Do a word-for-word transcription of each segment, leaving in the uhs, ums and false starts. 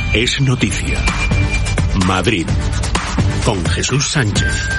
Es noticia. Madrid, con Jesús Sánchez.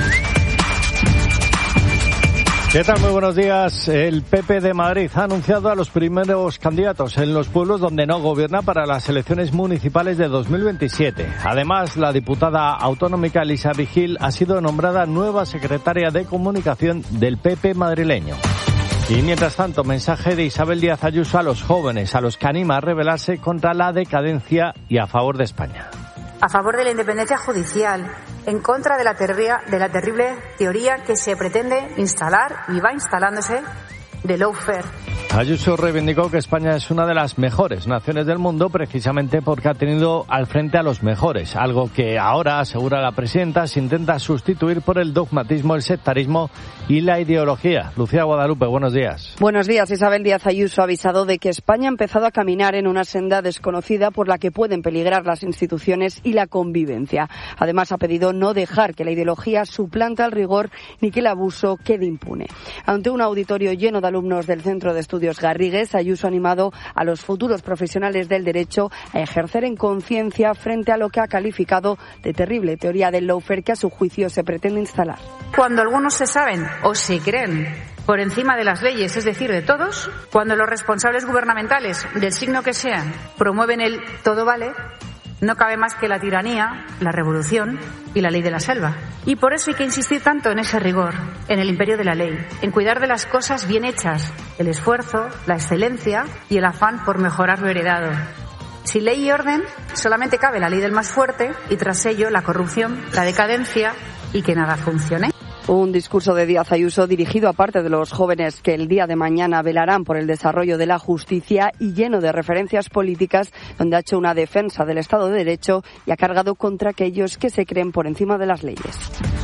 ¿Qué tal? Muy buenos días. El P P de Madrid ha anunciado a los primeros candidatos en los pueblos donde no gobierna para las elecciones municipales de dos mil veintisiete. Además, la diputada autonómica Elisa Vigil ha sido nombrada nueva secretaria de Comunicación del P P madrileño. Y mientras tanto, mensaje de Isabel Díaz Ayuso a los jóvenes, a los que anima a rebelarse contra la decadencia y a favor de España. A favor de la independencia judicial, en contra de la, terria, de la terrible teoría que se pretende instalar y va instalándose de lawfare. Ayuso reivindicó que España es una de las mejores naciones del mundo precisamente porque ha tenido al frente a los mejores, algo que ahora, asegura la presidenta, se intenta sustituir por el dogmatismo, el sectarismo y la ideología. Lucía Guadalupe, buenos días. Buenos días. Isabel Díaz Ayuso ha avisado de que España ha empezado a caminar en una senda desconocida por la que pueden peligrar las instituciones y la convivencia. Además, ha pedido no dejar que la ideología suplante al rigor ni que el abuso quede impune. Ante un auditorio lleno de alumnos del Centro de Estudios Garrigues, Ayuso ha animado a los futuros profesionales del derecho a ejercer en conciencia frente a lo que ha calificado de terrible teoría del lawfare que a su juicio se pretende instalar. Cuando algunos se saben o se creen por encima de las leyes, es decir, de todos, cuando los responsables gubernamentales, del signo que sean, promueven el todo vale, no cabe más que la tiranía, la revolución y la ley de la selva. Y por eso hay que insistir tanto en ese rigor, en el imperio de la ley, en cuidar de las cosas bien hechas, el esfuerzo, la excelencia y el afán por mejorar lo heredado. Sin ley y orden, solamente cabe la ley del más fuerte y tras ello la corrupción, la decadencia y que nada funcione. Un discurso de Díaz Ayuso dirigido a parte de los jóvenes que el día de mañana velarán por el desarrollo de la justicia y lleno de referencias políticas, donde ha hecho una defensa del Estado de Derecho y ha cargado contra aquellos que se creen por encima de las leyes.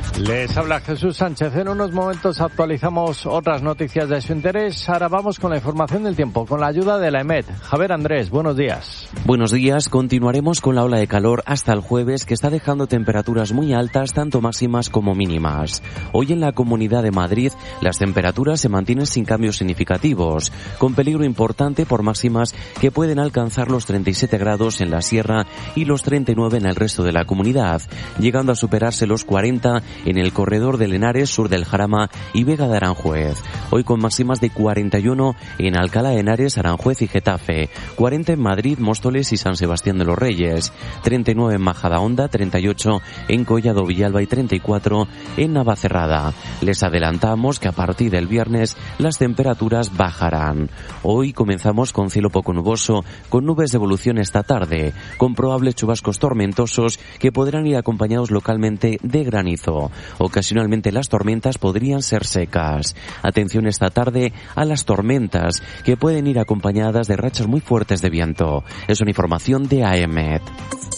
Les habla Jesús Sánchez. En unos momentos actualizamos otras noticias de su interés. Ahora vamos con la información del tiempo, con la ayuda de la EMET. Javier Andrés, buenos días. Buenos días. Continuaremos con la ola de calor hasta el jueves, que está dejando temperaturas muy altas, tanto máximas como mínimas. Hoy en la Comunidad de Madrid las temperaturas se mantienen sin cambios significativos, con peligro importante por máximas que pueden alcanzar los treinta y siete grados en la sierra y los treinta y nueve en el resto de la comunidad, llegando a superarse los cuarenta en el corredor de Henares, sur del Jarama y Vega de Aranjuez. Hoy con máximas de cuarenta y uno en Alcalá de Henares, Aranjuez y Getafe, cuarenta en Madrid, Móstoles y San Sebastián de los Reyes, treinta y nueve en Majadahonda, treinta y ocho en Collado Villalba y treinta y cuatro en Navacerrada. Les adelantamos que a partir del viernes las temperaturas bajarán. Hoy comenzamos con cielo poco nuboso, con nubes de evolución esta tarde, con probables chubascos tormentosos que podrán ir acompañados localmente de granizo. Ocasionalmente las tormentas podrían ser secas. Atención esta tarde a las tormentas, que pueden ir acompañadas de rachas muy fuertes de viento. Es una información de A E M E T.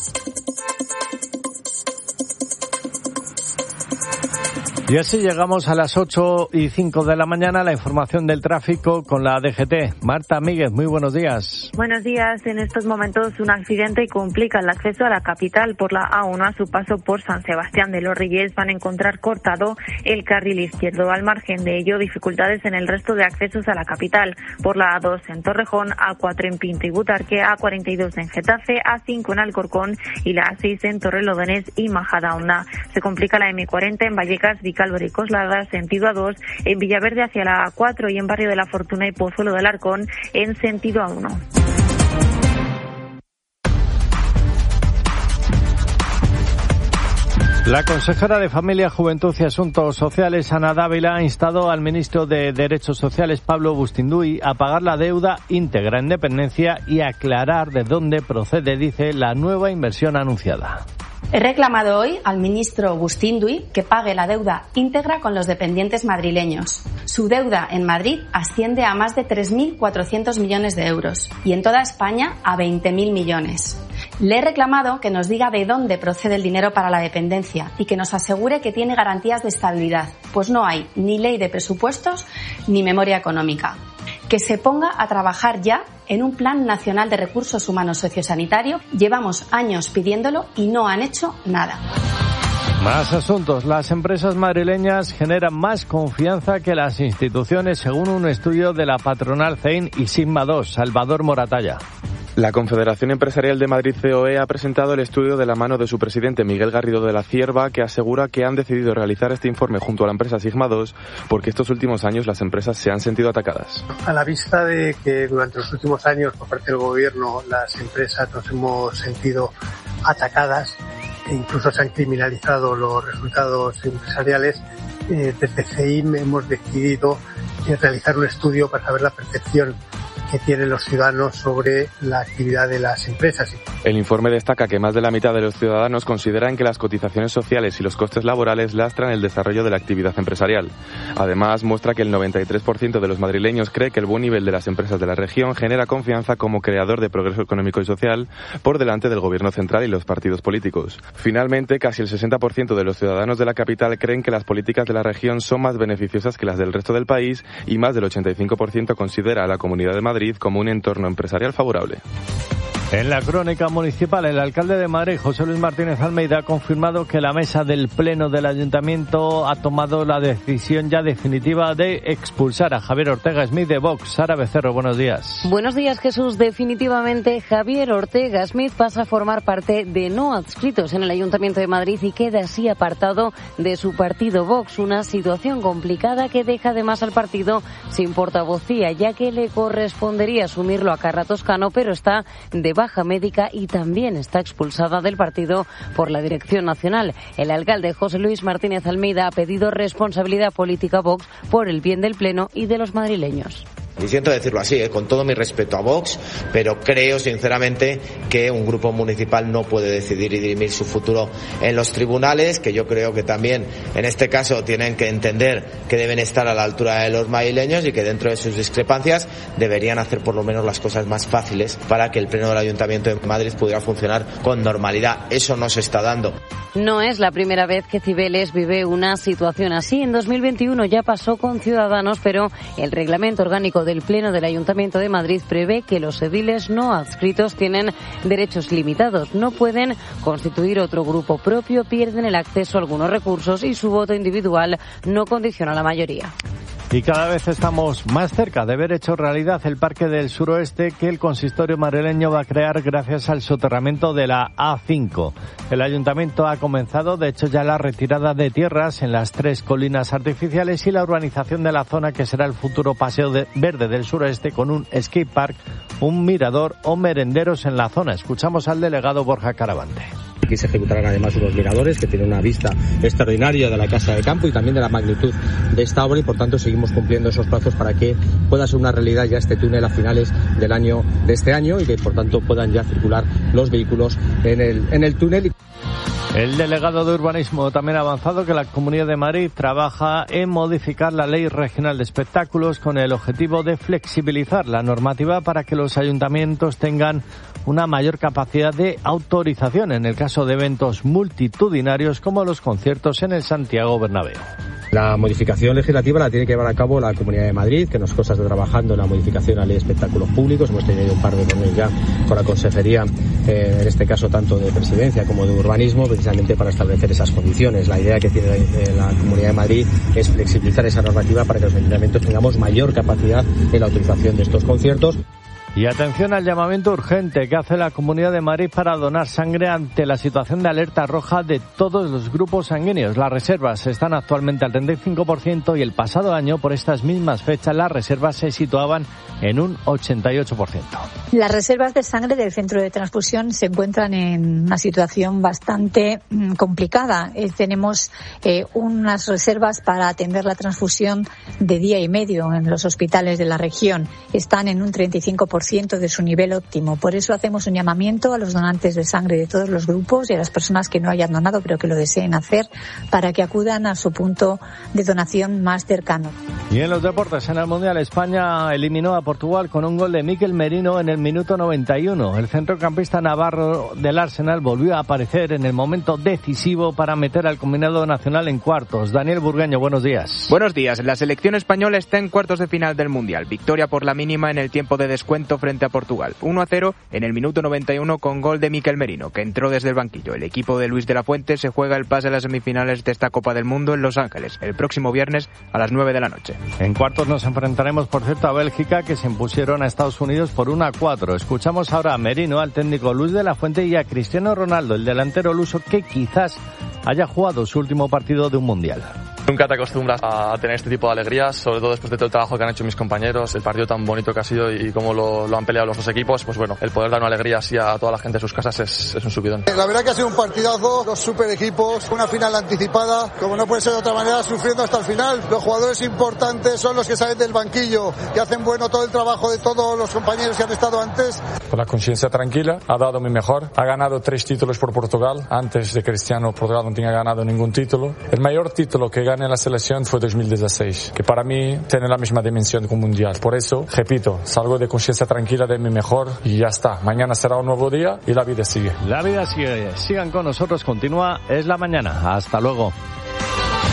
Y así llegamos a las ocho y cinco de la mañana, la información del tráfico con la D G T. Marta Míguez, muy buenos días. Buenos días. En estos momentos un accidente complica el acceso a la capital por la A uno a su paso por San Sebastián de los Reyes. Van a encontrar cortado el carril izquierdo. Al margen de ello, dificultades en el resto de accesos a la capital por la A dos en Torrejón, A cuatro en Pinto y Butarque, A cuarenta y dos en Getafe, A cinco en Alcorcón y la A seis en Torrelodones y Majadahonda. Se complica la M cuarenta en Vallecas, Vicálvaro y Coslada, sentido A dos, en Villaverde hacia la A cuatro y en Barrio de la Fortuna y Pozuelo de Alarcón en sentido A uno. La consejera de Familia, Juventud y Asuntos Sociales, Ana Dávila, ha instado al ministro de Derechos Sociales, Pablo Bustinduy, a pagar la deuda íntegra en dependencia y aclarar de dónde procede, dice, la nueva inversión anunciada. He reclamado hoy al ministro Bustinduy que pague la deuda íntegra con los dependientes madrileños. Su deuda en Madrid asciende a más de tres mil cuatrocientos millones de euros y en toda España a veinte mil millones. Le he reclamado que nos diga de dónde procede el dinero para la dependencia y que nos asegure que tiene garantías de estabilidad, pues no hay ni ley de presupuestos ni memoria económica. Que se ponga a trabajar ya en un Plan Nacional de Recursos Humanos Sociosanitario. Llevamos años pidiéndolo y no han hecho nada. Más asuntos. Las empresas madrileñas generan más confianza que las instituciones, según un estudio de la patronal C E I N y Sigma dos. Salvador Moratalla. La Confederación Empresarial de Madrid C O E ha presentado el estudio de la mano de su presidente Miguel Garrido de la Cierva, que asegura que han decidido realizar este informe junto a la empresa Sigma dos porque estos últimos años las empresas se han sentido atacadas. A la vista de que durante los últimos años por parte del gobierno las empresas nos hemos sentido atacadas e incluso se han criminalizado los resultados empresariales, eh, desde C I M hemos decidido eh, realizar un estudio para saber la percepción que tienen los ciudadanos sobre la actividad de las empresas. El informe destaca que más de la mitad de los ciudadanos consideran que las cotizaciones sociales y los costes laborales lastran el desarrollo de la actividad empresarial. Además, muestra que el noventa y tres por ciento de los madrileños cree que el buen nivel de las empresas de la región genera confianza como creador de progreso económico y social por delante del gobierno central y los partidos políticos. Finalmente, casi el sesenta por ciento de los ciudadanos de la capital creen que las políticas de la región son más beneficiosas que las del resto del país y más del ochenta y cinco por ciento considera a la Comunidad de Madrid como un entorno empresarial favorable. En la crónica municipal, el alcalde de Madrid, José Luis Martínez Almeida, ha confirmado que la mesa del Pleno del Ayuntamiento ha tomado la decisión ya definitiva de expulsar a Javier Ortega Smith de Vox. Sara Becerro, buenos días. Buenos días, Jesús. Definitivamente, Javier Ortega Smith pasa a formar parte de no adscritos en el Ayuntamiento de Madrid y queda así apartado de su partido Vox. Una situación complicada que deja además al partido sin portavocía, ya que le correspondería asumirlo a Carra Toscano, pero está de baja médica y también está expulsada del partido por la dirección nacional. El alcalde José Luis Martínez Almeida ha pedido responsabilidad política a Vox por el bien del Pleno y de los madrileños. Y siento decirlo así, ¿eh? con todo mi respeto a Vox, pero creo sinceramente que un grupo municipal no puede decidir y dirimir su futuro en los tribunales, que yo creo que también en este caso tienen que entender que deben estar a la altura de los madrileños y que dentro de sus discrepancias deberían hacer por lo menos las cosas más fáciles para que el Pleno del Ayuntamiento de Madrid pudiera funcionar con normalidad. Eso no se está dando. No es la primera vez que Cibeles vive una situación así. En dos mil veintiuno ya pasó con Ciudadanos, pero el reglamento orgánico del Pleno del Ayuntamiento de Madrid prevé que los ediles no adscritos tienen derechos limitados. No pueden constituir otro grupo propio, pierden el acceso a algunos recursos y su voto individual no condiciona la mayoría. Y cada vez estamos más cerca de ver hecho realidad el Parque del Suroeste que el consistorio madrileño va a crear gracias al soterramiento de la A cinco. El ayuntamiento ha comenzado, de hecho, ya la retirada de tierras en las tres colinas artificiales y la urbanización de la zona que será el futuro paseo de verde del suroeste con un skate park, un mirador o merenderos en la zona. Escuchamos al delegado Borja Caravante. Aquí se ejecutarán además unos miradores que tienen una vista extraordinaria de la Casa de Campo y también de la magnitud de esta obra y por tanto seguimos cumpliendo esos plazos para que pueda ser una realidad ya este túnel a finales del año de este año y que por tanto puedan ya circular los vehículos en el, en el túnel. El delegado de Urbanismo también ha avanzado que la Comunidad de Madrid trabaja en modificar la Ley Regional de Espectáculos con el objetivo de flexibilizar la normativa para que los ayuntamientos tengan una mayor capacidad de autorización en el caso de eventos multitudinarios como los conciertos en el Santiago Bernabéu. La modificación legislativa la tiene que llevar a cabo la Comunidad de Madrid, que nos consta trabajando en la modificación de la Ley de Espectáculos Públicos. Hemos tenido un par de reuniones ya con la Consejería, eh, en este caso tanto de Presidencia como de Urbanismo, precisamente para establecer esas condiciones. La idea que tiene la Comunidad de Madrid es flexibilizar esa normativa para que los ayuntamientos tengamos mayor capacidad en la autorización de estos conciertos. Y atención al llamamiento urgente que hace la Comunidad de Madrid para donar sangre ante la situación de alerta roja de todos los grupos sanguíneos. Las reservas están actualmente al treinta y cinco por ciento y el pasado año, por estas mismas fechas, las reservas se situaban en un ochenta y ocho por ciento. Las reservas de sangre del centro de transfusión se encuentran en una situación bastante mm, complicada. Eh, tenemos eh, unas reservas para atender la transfusión de día y medio en los hospitales de la región. Están en un treinta y cinco por ciento de su nivel óptimo. Por eso hacemos un llamamiento a los donantes de sangre de todos los grupos y a las personas que no hayan donado pero que lo deseen hacer para que acudan a su punto de donación más cercano. Y en los deportes, en el Mundial, España eliminó a Portugal con un gol de Mikel Merino en el minuto noventa y uno. El centrocampista navarro del Arsenal volvió a aparecer en el momento decisivo para meter al combinado nacional en cuartos. Daniel Burgueño, buenos días. Buenos días. La selección española está en cuartos de final del Mundial. Victoria por la mínima en el tiempo de descuento empató frente a Portugal. uno a cero en el minuto noventa y uno con gol de Mikel Merino, que entró desde el banquillo. El equipo de Luis de la Fuente se juega el pase a las semifinales de esta Copa del Mundo en Los Ángeles, el próximo viernes a las nueve de la noche. En cuartos nos enfrentaremos, por cierto, a Bélgica, que se impusieron a Estados Unidos por uno a cuatro. Escuchamos ahora a Merino, al técnico Luis de la Fuente, y a Cristiano Ronaldo, el delantero luso, que quizás haya jugado su último partido de un mundial. Nunca te acostumbras a tener este tipo de alegrías, sobre todo después de todo el trabajo que han hecho mis compañeros, el partido tan bonito que ha sido y cómo lo, lo han peleado los dos equipos. Pues bueno, el poder dar una alegría así a toda la gente de sus casas es, es un subidón. La verdad que ha sido un partidazo, dos super equipos, una final anticipada, como no puede ser de otra manera, sufriendo hasta el final. Los jugadores importantes son los que salen del banquillo, que hacen bueno todo el trabajo de todos los compañeros que han estado antes. Con la conciencia tranquila, ha dado mi mejor, ha ganado tres títulos por Portugal. Antes de Cristiano, Portugal no tenía ganado ningún título. El mayor título que gané en la selección fue dos mil dieciséis, que para mí tiene la misma dimensión que un mundial. Por eso, repito, salgo de conciencia tranquila de mi mejor y ya está. Mañana será un nuevo día y la vida sigue. La vida sigue. Sigan con nosotros, continúa Es la Mañana. Hasta luego.